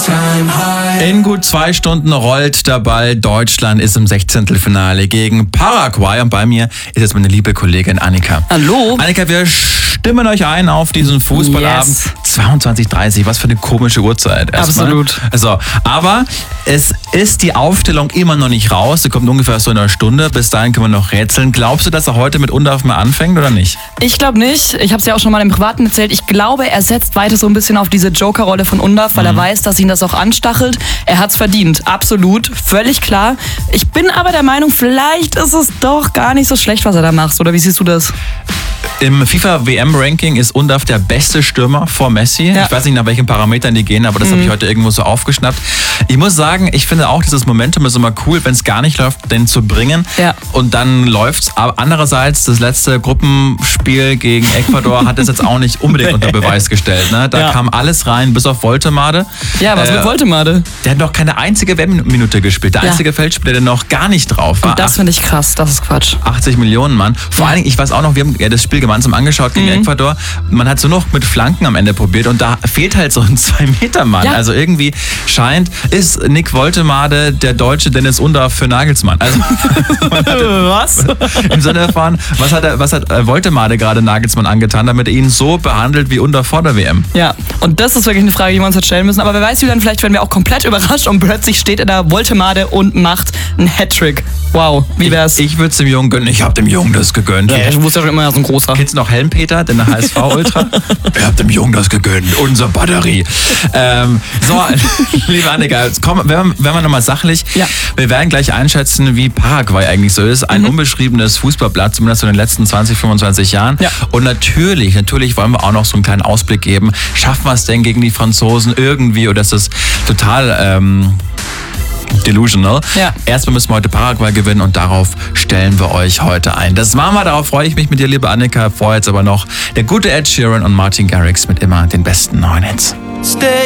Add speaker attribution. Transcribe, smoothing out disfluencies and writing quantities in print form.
Speaker 1: In gut 2 Stunden rollt der Ball. Deutschland ist im 16. Finale gegen Paraguay. Und bei mir ist jetzt meine liebe Kollegin Annika.
Speaker 2: Hallo.
Speaker 1: Annika, wir stimmen euch ein auf diesen Fußballabend.
Speaker 2: Yes.
Speaker 1: 22:30, was für eine komische Uhrzeit. Erstmal.
Speaker 2: Absolut.
Speaker 1: Also, aber es ist die Aufstellung immer noch nicht raus. Sie kommt ungefähr so in einer Stunde. Bis dahin können wir noch rätseln. Glaubst du, dass er heute mit Undarf mal anfängt oder nicht?
Speaker 2: Ich glaube nicht. Ich habe es ja auch schon mal im Privaten erzählt. Ich glaube, er setzt weiter so ein bisschen auf diese Joker-Rolle von Undarf, weil er weiß, dass ihn das auch anstachelt. Er hat's verdient. Absolut. Völlig klar. Ich bin aber der Meinung, vielleicht ist es doch gar nicht so schlecht, was er da macht. Oder wie siehst du das?
Speaker 1: Im FIFA-WM-Ranking ist Undarf der beste Stürmer vor Messi.
Speaker 2: Ja.
Speaker 1: Ich weiß nicht, nach welchen Parametern die gehen, aber das habe ich heute irgendwo so aufgeschnappt. Ich muss sagen, ich finde auch, dieses Momentum ist immer cool, wenn es gar nicht läuft, den zu bringen.
Speaker 2: Ja.
Speaker 1: Und dann läuft's. Aber andererseits, das letzte Gruppenspiel gegen Ecuador hat es jetzt auch nicht unbedingt unter Beweis gestellt. Ne? Da kam alles rein, bis auf Woltemade.
Speaker 2: Ja, was mit Woltemade?
Speaker 1: Der hat noch keine einzige WM-Minute gespielt. Der einzige Feldspieler, der noch gar nicht drauf war.
Speaker 2: Und das finde ich krass. Das ist Quatsch.
Speaker 1: 80 Millionen, Mann. Vor allen Dingen, ich weiß auch noch, wir haben ja das Spiel gemeinsam angeschaut gegen Ecuador. Man hat so noch mit Flanken am Ende probiert und da fehlt halt so ein 2-Meter-Mann.
Speaker 2: Ja.
Speaker 1: Also irgendwie ist Nick Woltemade der deutsche Dennis Undarf für Nagelsmann. Also
Speaker 2: Was?
Speaker 1: im Sinne von, was hat Woltemade gerade Nagelsmann angetan, damit er ihn so behandelt wie Undarf vor der WM?
Speaker 2: Ja, und das ist wirklich eine Frage, die wir uns jetzt stellen müssen. Aber wer weiß, wie dann vielleicht werden wir auch komplett überrascht und plötzlich steht er da Woltemade und macht einen Hattrick. Wow, wie wär's?
Speaker 1: Ich würde es dem Jungen gönnen. Ich habe dem Jungen das gegönnt.
Speaker 2: Ja, du wusstest ja schon immer, so ein großer.
Speaker 1: Kennst du noch Helmpeter, den HSV-Ultra? Ich hab dem Jungen das gegönnt, unsere Batterie. So, liebe Annika, jetzt werden wir nochmal sachlich.
Speaker 2: Ja.
Speaker 1: Wir werden gleich einschätzen, wie Paraguay eigentlich so ist. Ein unbeschriebenes Fußballblatt, zumindest in den letzten 20, 25 Jahren.
Speaker 2: Ja.
Speaker 1: Und natürlich wollen wir auch noch so einen kleinen Ausblick geben. Schaffen wir es denn gegen die Franzosen irgendwie oder ist das total delusional?
Speaker 2: Ja.
Speaker 1: Erstmal müssen wir heute Paraguay gewinnen und darauf stellen wir euch heute ein. Das machen wir, darauf freue ich mich mit dir, liebe Annika. Vorher jetzt aber noch der gute Ed Sheeran und Martin Garrix mit immer den besten neuen Hits.